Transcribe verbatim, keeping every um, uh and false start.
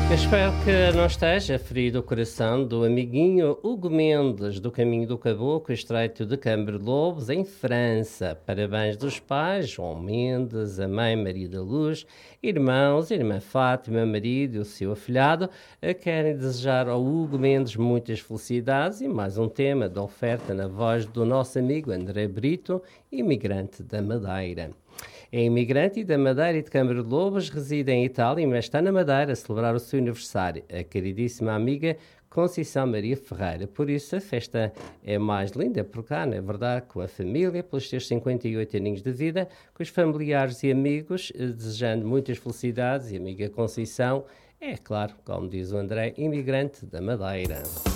Eu espero que não esteja ferido o coração do amiguinho Hugo Mendes, do Caminho do Caboclo, estreito de Cambre-Lobos, em França. Parabéns dos pais, João Mendes, a mãe Maria da Luz, irmãos, irmã Fátima, marido e o seu afilhado, a querem desejar ao Hugo Mendes muitas felicidades e mais um tema da oferta na voz do nosso amigo André Brito, imigrante da Madeira. É imigrante da Madeira e de Câmara de Lobos, reside em Itália, mas está na Madeira a celebrar o seu aniversário, a queridíssima amiga Conceição Maria Ferreira. Por isso a festa é mais linda por cá, não é verdade? Com a família, pelos seus cinquenta e oito aninhos de vida, com os familiares e amigos, desejando muitas felicidades. E a amiga Conceição é, claro, como diz o André, imigrante da Madeira.